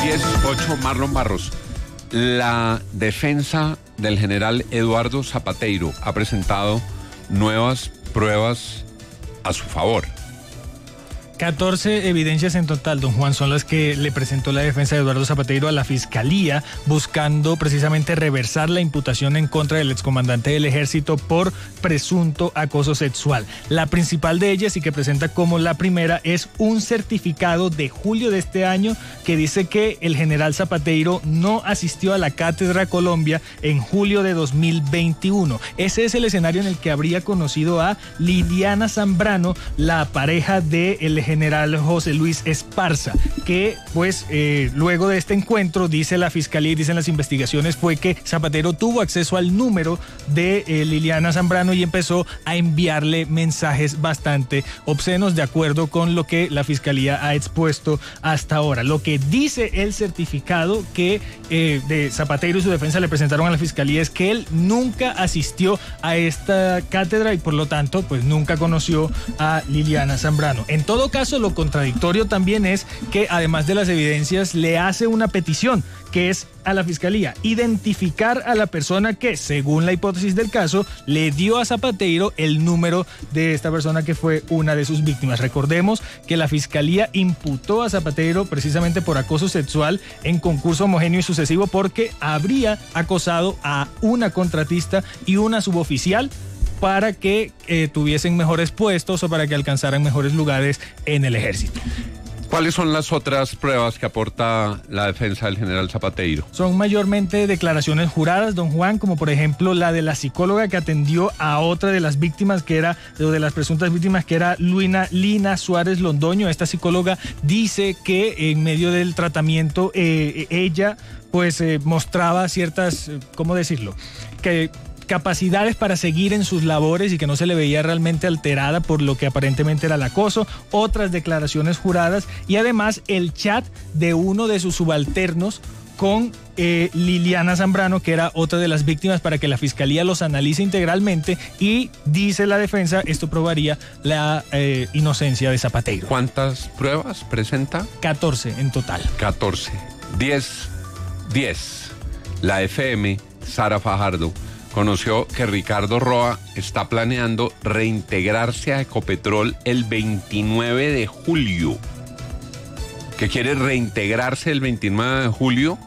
10:08, Marlon Barros. La defensa del general Eduardo Zapateiro ha presentado nuevas pruebas a su favor. 14 evidencias en total, don Juan, son las que le presentó la defensa de Eduardo Zapateiro a la Fiscalía, buscando precisamente reversar la imputación en contra del excomandante del Ejército por presunto acoso sexual. La principal de ellas, y que presenta como la primera, es un certificado de julio de este año que dice que el general Zapateiro no asistió a la Cátedra Colombia en julio de 2021. Ese es el escenario en el que habría conocido a Liliana Zambrano, la pareja del general José Luis Esparza, que pues luego de este encuentro, dice la Fiscalía y dicen las investigaciones, fue que Zapateiro tuvo acceso al número de Liliana Zambrano y empezó a enviarle mensajes bastante obscenos, de acuerdo con lo que la Fiscalía ha expuesto hasta ahora. Lo que dice el certificado que de Zapateiro y su defensa le presentaron a la Fiscalía es que él nunca asistió a esta cátedra y por lo tanto pues nunca conoció a Liliana Zambrano. En todo caso, lo contradictorio también es que además de las evidencias le hace una petición, que es a la Fiscalía identificar a la persona que, según la hipótesis del caso, le dio a Zapateiro el número de esta persona que fue una de sus víctimas. Recordemos que la Fiscalía imputó a Zapateiro precisamente por acoso sexual en concurso homogéneo y sucesivo porque habría acosado a una contratista y una suboficial para que tuviesen mejores puestos o para que alcanzaran mejores lugares en el Ejército. ¿Cuáles son las otras pruebas que aporta la defensa del general Zapateiro? Son mayormente declaraciones juradas, don Juan, como por ejemplo la de la psicóloga que atendió a otra de las víctimas, que era, o de las presuntas víctimas, que era Lina Suárez Londoño. Esta psicóloga dice que en medio del tratamiento ella pues mostraba ciertas, ¿cómo decirlo?, que capacidades para seguir en sus labores y que no se le veía realmente alterada por lo que aparentemente era el acoso, otras declaraciones juradas y además el chat de uno de sus subalternos con Liliana Zambrano, que era otra de las víctimas, para que la Fiscalía los analice integralmente y, dice la defensa, esto probaría la inocencia de Zapateiro. ¿Cuántas pruebas presenta? 14 en total. 14. 10. La FM, Sara Fajardo, conoció que Ricardo Roa está planeando reintegrarse a Ecopetrol el 29 de julio. Que quiere reintegrarse el 29 de julio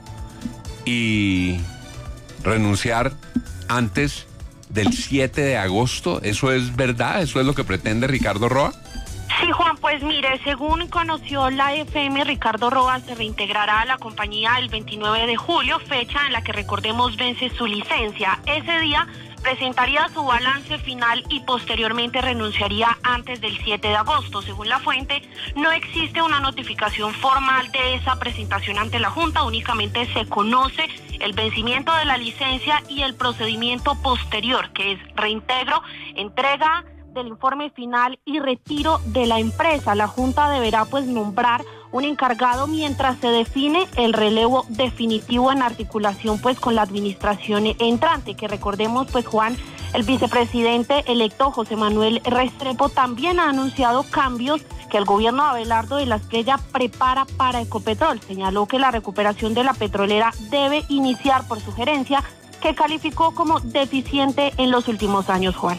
y renunciar antes del 7 de agosto. ¿Eso es verdad? ¿Eso es lo que pretende Ricardo Roa? Sí, Juan, pues mire, según conoció la FM, Ricardo Roa se reintegrará a la compañía el 29 de julio, fecha en la que, recordemos, vence su licencia. Ese día presentaría su balance final y posteriormente renunciaría antes del 7 de agosto. Según la fuente, no existe una notificación formal de esa presentación ante la Junta, únicamente se conoce el vencimiento de la licencia y el procedimiento posterior, que es reintegro, entrega del informe final y retiro de la empresa. La Junta deberá pues nombrar un encargado mientras se define el relevo definitivo en articulación pues con la administración entrante, que recordemos pues, Juan, el vicepresidente electo José Manuel Restrepo también ha anunciado cambios que el gobierno de Abelardo de la Espriella prepara para Ecopetrol. Señaló que la recuperación de la petrolera debe iniciar por su gerencia, que calificó como deficiente en los últimos años, Juan.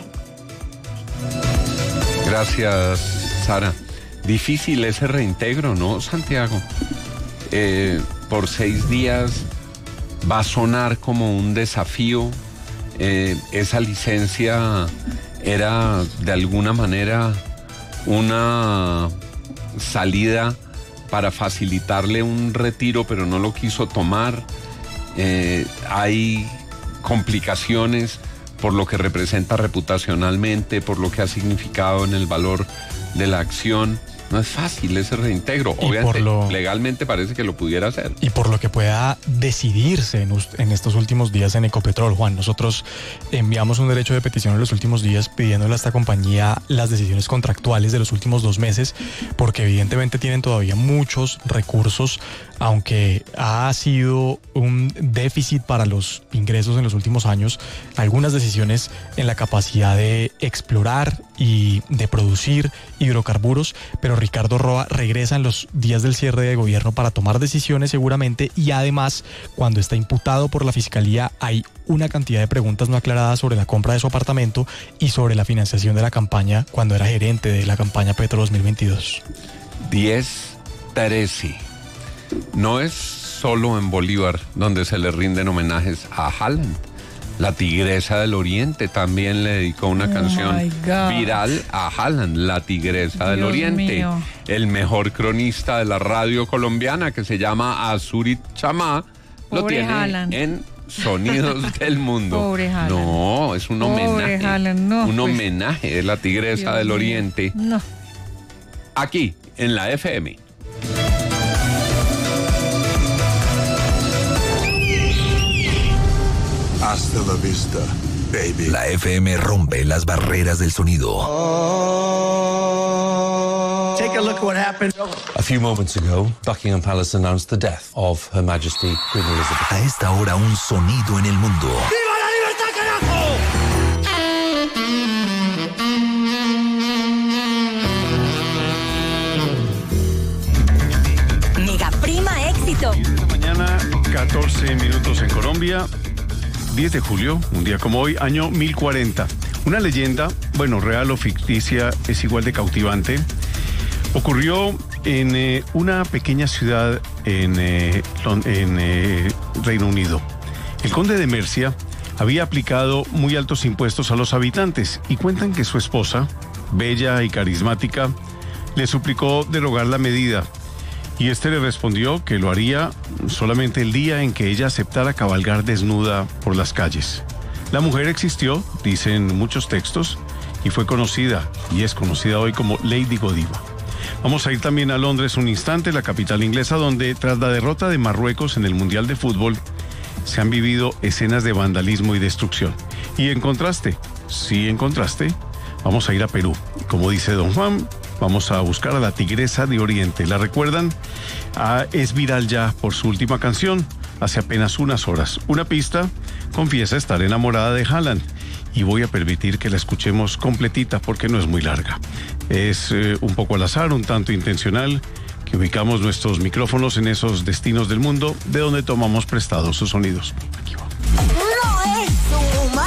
Gracias, Sara. Difícil ese reintegro, ¿no, Santiago? Por 6 días va a sonar como un desafío. Esa licencia era de alguna manera una salida para facilitarle un retiro, pero no lo quiso tomar. Hay complicaciones por lo que representa reputacionalmente, por lo que ha significado en el valor de la acción. No es fácil ese reintegro. Obviamente, legalmente parece que lo pudiera hacer. Y por lo que pueda decidirse en estos últimos días en Ecopetrol, Juan. Nosotros enviamos un derecho de petición en los últimos días pidiéndole a esta compañía las decisiones contractuales de los últimos 2 meses, porque evidentemente tienen todavía muchos recursos, aunque ha sido un déficit para los ingresos en los últimos años, algunas decisiones en la capacidad de explorar y de producir hidrocarburos, pero Ricardo Roa regresa en los días del cierre de gobierno para tomar decisiones seguramente, y además cuando está imputado por la Fiscalía hay una cantidad de preguntas no aclaradas sobre la compra de su apartamento y sobre la financiación de la campaña cuando era gerente de la campaña Petro 2022. 10-13. No es solo en Bolívar donde se le rinden homenajes a Haaland. La Tigresa del Oriente también le dedicó una canción viral a Haaland, La Tigresa del Oriente. Mío. El mejor cronista de la radio colombiana, que se llama Azurit Chamá, lo Pobre tiene Haaland. en Sonidos del Mundo. Pobre Haaland. No, es un Pobre homenaje. Haaland, no, un pues. homenaje de La Tigresa Dios del mío. Oriente. No. Aquí, en la FM. Hasta la vista, baby. La FM rompe las barreras del sonido. Take a look at what happened. A few moments ago, Buckingham Palace announced the death of Her Majesty Queen Elizabeth. A esta hora, un sonido en el mundo. ¡Viva la libertad, carajo! Mega Prima Éxito. 10 de la mañana, 14 minutos en Colombia. 10 de julio, un día como hoy, año 1040. Una leyenda, bueno, real o ficticia, es igual de cautivante. Ocurrió en una pequeña ciudad en Reino Unido. El conde de Mercia había aplicado muy altos impuestos a los habitantes y cuentan que su esposa, bella y carismática, le suplicó derogar la medida. Y este le respondió que lo haría solamente el día en que ella aceptara cabalgar desnuda por las calles. La mujer existió, dicen muchos textos, y fue conocida, y es conocida hoy como Lady Godiva. Vamos a ir también a Londres un instante, la capital inglesa, donde tras la derrota de Marruecos en el Mundial de Fútbol, se han vivido escenas de vandalismo y destrucción. Y en contraste, vamos a ir a Perú. Como dice Don Juan, vamos a buscar a la Tigresa de Oriente. ¿La recuerdan? Es viral ya por su última canción, hace apenas unas horas. Una pista confiesa estar enamorada de Haaland. Y voy a permitir que la escuchemos completita porque no es muy larga. Es un poco al azar, un tanto intencional, que ubicamos nuestros micrófonos en esos destinos del mundo de donde tomamos prestados sus sonidos. Aquí va.